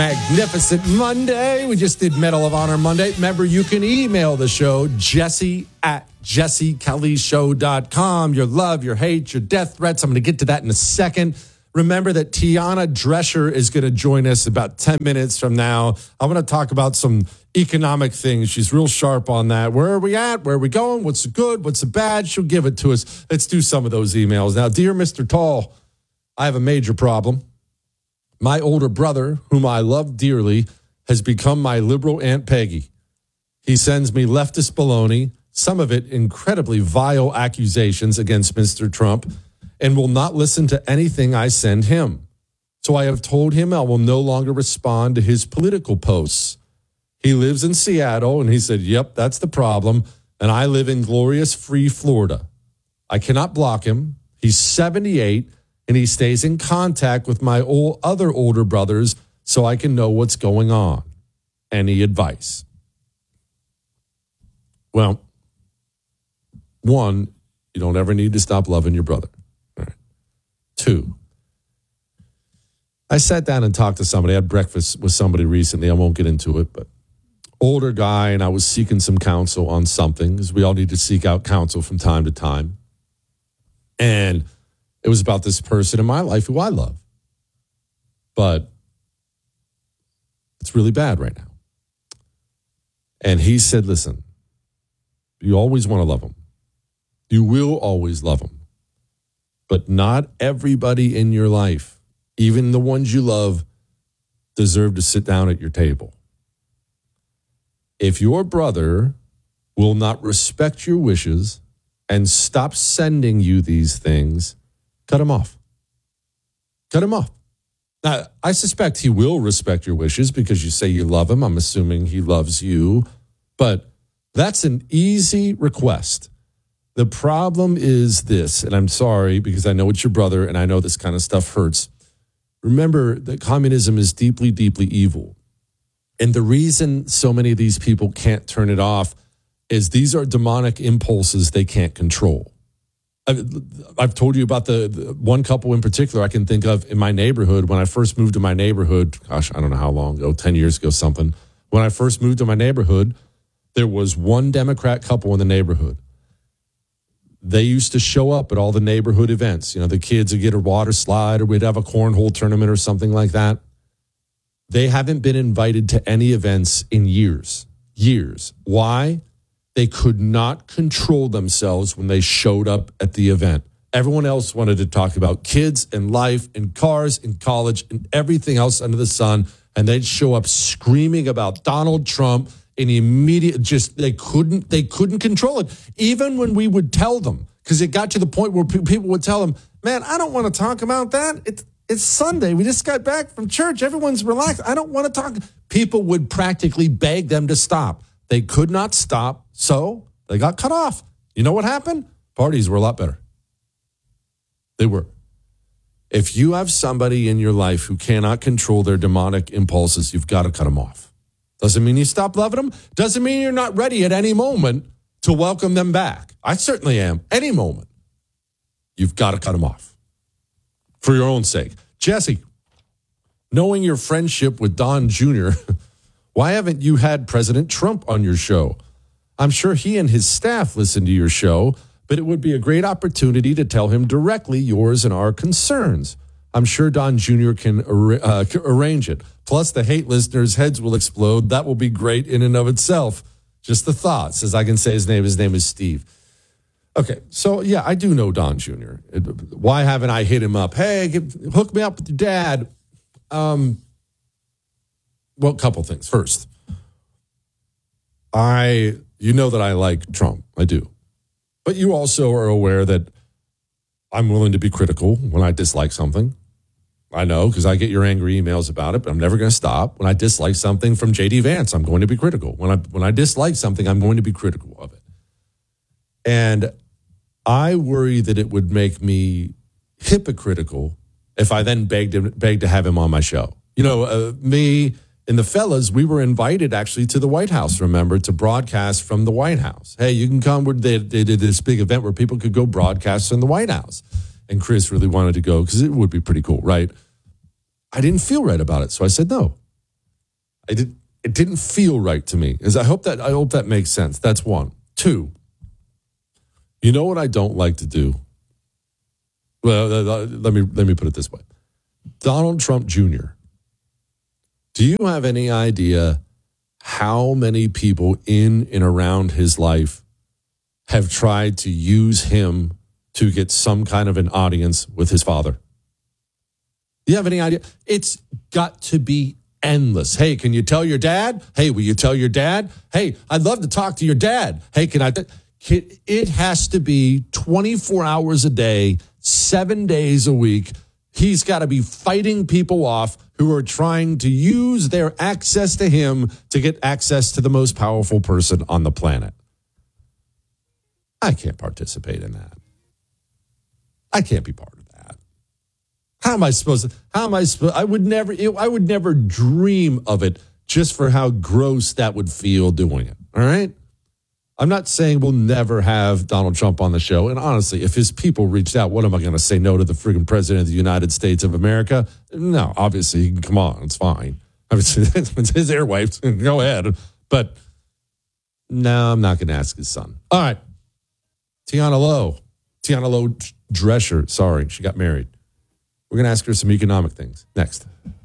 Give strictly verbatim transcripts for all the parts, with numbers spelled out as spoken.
Magnificent Monday. We just did Medal of Honor Monday. Remember, you can email the show, Jesse at jesse kelly show dot com. Your love, your hate, your death threats. I'm going to get to that in a second. Remember that Tiana Drescher is going to join us about ten minutes from now. I'm going to talk about some economic things. She's real sharp on that. Where are we at? Where are we going? What's the good? What's the bad? She'll give it to us. Let's do some of those emails. Now, dear Mister Tall, I have a major problem. My older brother, whom I love dearly, has become my liberal Aunt Peggy. He sends me leftist baloney, some of it incredibly vile accusations against Mister Trump, and will not listen to anything I send him. So I have told him I will no longer respond to his political posts. He lives in Seattle, and he said, yep, that's the problem, and I live in glorious free Florida. I cannot block him. He's seventy-eight, and he stays in contact with my old, other older brothers so I can know what's going on. Any advice? Well, one, you don't ever need to stop loving your brother. All right. Two, I sat down and talked to somebody. I had breakfast with somebody recently. I won't get into it, but older guy, and I was seeking some counsel on something, because we all need to seek out counsel from time to time. And it was about this person in my life who I love. But it's really bad right now. And he said, listen, you always want to love him. You will always love him. But not everybody in your life, even the ones you love, deserve to sit down at your table. If your brother will not respect your wishes and stop sending you these things, cut him off. Cut him off. Now, I suspect he will respect your wishes because you say you love him. I'm assuming he loves you. But that's an easy request. The problem is this, and I'm sorry because I know it's your brother and I know this kind of stuff hurts. Remember that communism is deeply, deeply evil. And the reason so many of these people can't turn it off is these are demonic impulses they can't control. I've told you about the, the one couple in particular I can think of in my neighborhood. When I first moved to my neighborhood, gosh, I don't know how long ago, ten years ago, something. When I first moved to my neighborhood, there was one Democrat couple in the neighborhood. They used to show up at all the neighborhood events. You know, the kids would get a water slide or we'd have a cornhole tournament or something like that. They haven't been invited to any events in years, years. Why? They could not control themselves when they showed up at the event. Everyone else wanted to talk about kids and life and cars and college and everything else under the sun. And they'd show up screaming about Donald Trump and immediate, just, they couldn't, they couldn't control it. Even when we would tell them, because it got to the point where pe- people would tell them, man, I don't want to talk about that. It's, it's Sunday. We just got back from church. Everyone's relaxed. I don't want to talk. People would practically beg them to stop. They could not stop. So they got cut off. You know what happened? Parties were a lot better. They were. If you have somebody in your life who cannot control their demonic impulses, you've got to cut them off. Doesn't mean you stop loving them. Doesn't mean you're not ready at any moment to welcome them back. I certainly am. Any moment. You've got to cut them off. For your own sake. Jesse, knowing your friendship with Don Junior, why haven't you had President Trump on your show? I'm sure he and his staff listen to your show, but it would be a great opportunity to tell him directly yours and our concerns. I'm sure Don Junior can ar- uh, arrange it. Plus, the hate listeners' heads will explode. That will be great in and of itself. Just the thoughts. As I can say his name, his name is Steve. Okay, so yeah, I do know Don Junior Why haven't I hit him up? Hey, get, hook me up with your dad. Um, well, a couple things. First, I... You know that I like Trump. I do. But you also are aware that I'm willing to be critical when I dislike something. I know because I get your angry emails about it, but I'm never going to stop. When I dislike something from J D Vance, I'm going to be critical. When I when I dislike something, I'm going to be critical of it. And I worry that it would make me hypocritical if I then begged him, begged to have him on my show. You know, uh, me... And the fellas, we were invited actually to the White House, remember, to broadcast from the White House. Hey, you can come. They, they did this big event where people could go broadcast from the White House. And Chris really wanted to go because it would be pretty cool, right? I didn't feel right about it, so I said no. I did. It didn't feel right to me. Is I hope that I hope that makes sense. That's one. Two. You know what I don't like to do? Well, uh, let me let me put it this way. Donald Trump Junior Do you have any idea how many people in and around his life have tried to use him to get some kind of an audience with his father? Do you have any idea? It's got to be endless. Hey, can you tell your dad? Hey, will you tell your dad? Hey, I'd love to talk to your dad. Hey, can I? Th- it has to be twenty-four hours a day, seven days a week. He's got to be fighting people off who are trying to use their access to him to get access to the most powerful person on the planet. I can't participate in that. I can't be part of that. How am I supposed to? How am I supposed? I would never. I would never dream of it, just for how gross that would feel doing it. All right. I'm not saying we'll never have Donald Trump on the show. And honestly, if his people reached out, what am I going to say no to the friggin' president of the United States of America? No, obviously, he can come on. It's fine. I mean, it's his airwaves. Go ahead. But no, I'm not going to ask his son. All right. Tiana Lowe. Tiana Lowe Drescher. Sorry, she got married. We're going to ask her some economic things. Next.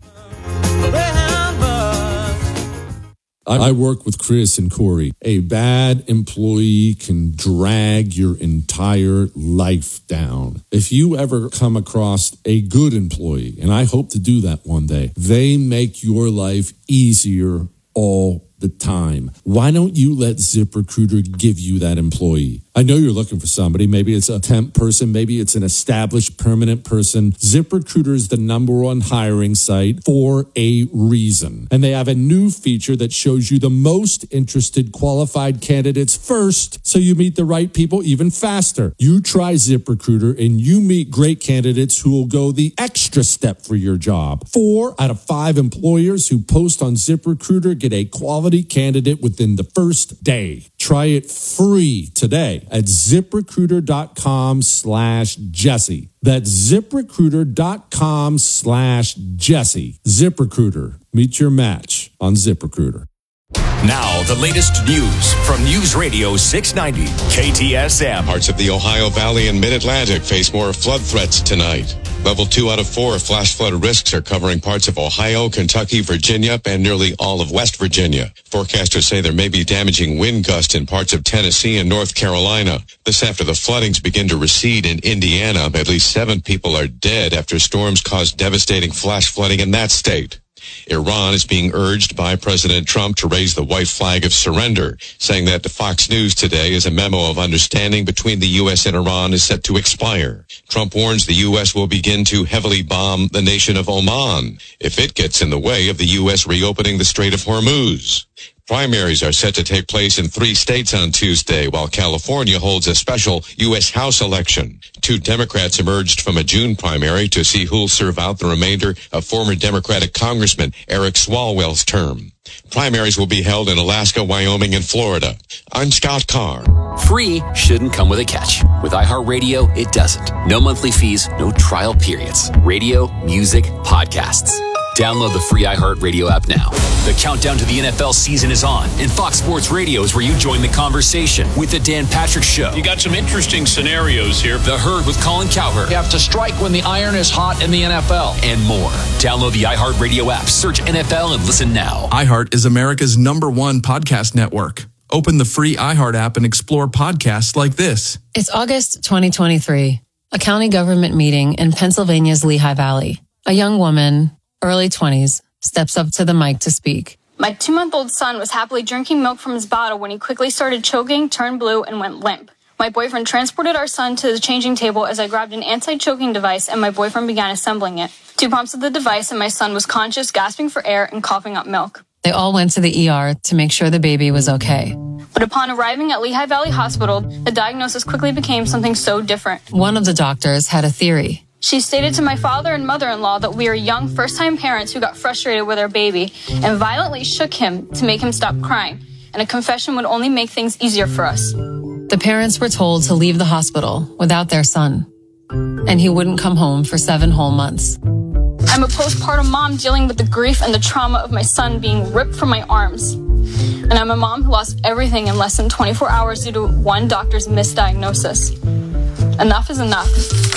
I work with Chris and Corey. A bad employee can drag your entire life down. If you ever come across a good employee, and I hope to do that one day, they make your life easier all the time. Why don't you let ZipRecruiter give you that employee? I know you're looking for somebody. Maybe it's a temp person. Maybe it's an established permanent person. ZipRecruiter is the number one hiring site for a reason. And they have a new feature that shows you the most interested qualified candidates first, so you meet the right people even faster. You try ZipRecruiter and you meet great candidates who will go the extra step for your job. Four out of five employers who post on ZipRecruiter get a quality candidate within the first day. Try it free today at ZipRecruiter.com slash Jesse. That's ZipRecruiter.com slash Jesse. ZipRecruiter. Meet your match on ZipRecruiter. Now, the latest news from News Radio six ninety K T S M. Parts of the Ohio Valley and Mid-Atlantic face more flood threats tonight. Level two out of four flash flood risks are covering parts of Ohio, Kentucky, Virginia, and nearly all of West Virginia. Forecasters say there may be damaging wind gusts in parts of Tennessee and North Carolina. This after the floodings begin to recede in Indiana. At least seven people are dead after storms caused devastating flash flooding in that state. Iran is being urged by President Trump to raise the white flag of surrender, saying that to Fox News today is a memo of understanding between the U S and Iran is set to expire. Trump warns the U S will begin to heavily bomb the nation of Oman if it gets in the way of the U S reopening the Strait of Hormuz. Primaries are set to take place in three states on Tuesday, while California holds a special U S House election. Two Democrats emerged from a June primary to see who'll serve out the remainder of former Democratic Congressman Eric Swalwell's term. Primaries will be held in Alaska, Wyoming, and Florida. I'm Scott Carr. Free shouldn't come with a catch. With iHeartRadio, it doesn't. No monthly fees, no trial periods. Radio, music, podcasts. Download the free iHeartRadio app now. The countdown to the N F L season is on, and Fox Sports Radio is where you join the conversation with the Dan Patrick Show. You got some interesting scenarios here. The Herd with Colin Cowherd. You have to strike when the iron is hot in the N F L. And more. Download the iHeartRadio app, search N F L, and listen now. iHeart is America's number one podcast network. Open the free iHeart app and explore podcasts like this. It's August twenty twenty-three. A county government meeting in Pennsylvania's Lehigh Valley. A young woman, early twenties, steps up to the mic to speak. My two-month-old son was happily drinking milk from his bottle when he quickly started choking, turned blue, and went limp. My boyfriend transported our son to the changing table as I grabbed an anti-choking device and my boyfriend began assembling it. Two pumps of the device and my son was conscious, gasping for air, and coughing up milk. They all went to the E R to make sure the baby was okay. But upon arriving at Lehigh Valley Hospital, the diagnosis quickly became something so different. One of the doctors had a theory. She stated to my father and mother-in-law that we are young first-time parents who got frustrated with our baby and violently shook him to make him stop crying, and a confession would only make things easier for us. The parents were told to leave the hospital without their son, and he wouldn't come home for seven whole months. I'm a postpartum mom dealing with the grief and the trauma of my son being ripped from my arms. And I'm a mom who lost everything in less than twenty-four hours due to one doctor's misdiagnosis. Enough is enough.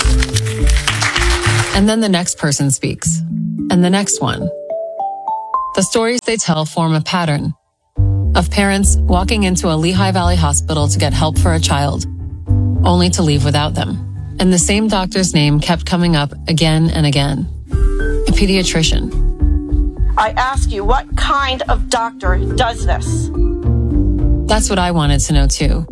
And then the next person speaks. And the next one. The stories they tell form a pattern of parents walking into a Lehigh Valley hospital to get help for a child, only to leave without them. And the same doctor's name kept coming up again and again. A pediatrician. I ask you, what kind of doctor does this? That's what I wanted to know too.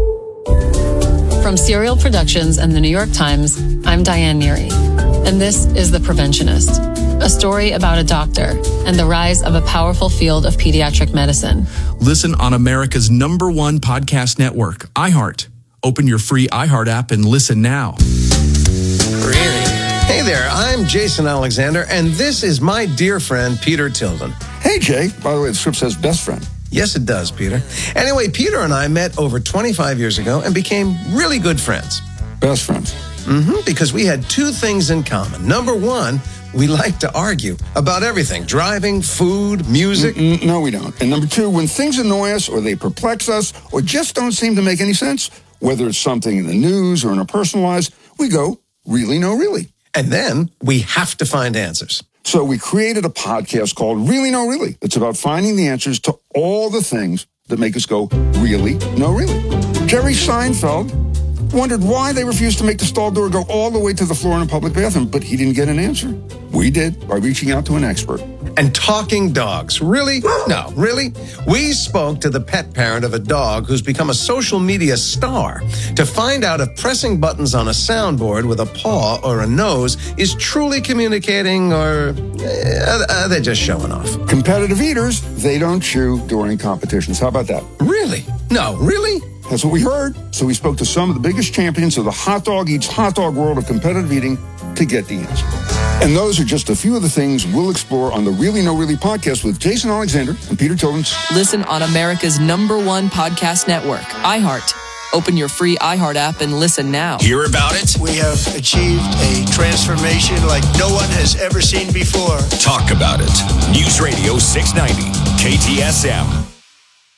From Serial Productions and the New York Times, I'm Diane Neary, and this is The Preventionist, a story about a doctor and the rise of a powerful field of pediatric medicine. Listen on America's number one podcast network, iHeart. Open your free iHeart app and listen now. Really? Hey there, I'm Jason Alexander, and this is my dear friend, Peter Tilden. Hey, Jay. By the way, the script says best friend. Yes, it does, Peter. Anyway, Peter and I met over twenty-five years ago and became really good friends. Best friends. Mm-hmm, because we had two things in common. Number one, we like to argue about everything, driving, food, music. Mm-mm, no, we don't. And number two, when things annoy us or they perplex us or just don't seem to make any sense, whether it's something in the news or in our personal lives, we go, really, no, really. And then we have to find answers. So we created a podcast called Really, No, Really. It's about finding the answers to all the things that make us go, really, no, really. Jerry Seinfeld wondered why they refused to make the stall door go all the way to the floor in a public bathroom, but he didn't get an answer. We did by reaching out to an expert. And talking dogs. Really? No, really? We spoke to the pet parent of a dog who's become a social media star to find out if pressing buttons on a soundboard with a paw or a nose is truly communicating or uh, are they just showing off? Competitive eaters, they don't chew during competitions. How about that? Really? No, really? That's what we heard. So we spoke to some of the biggest champions of the hot dog eats hot dog world of competitive eating to get the answer. And those are just a few of the things we'll explore on the Really No Really podcast with Jason Alexander and Peter Tilden. Listen on America's number one podcast network, iHeart. Open your free iHeart app and listen now. Hear about it? We have achieved a transformation like no one has ever seen before. Talk about it. News Radio six ninety, K T S M.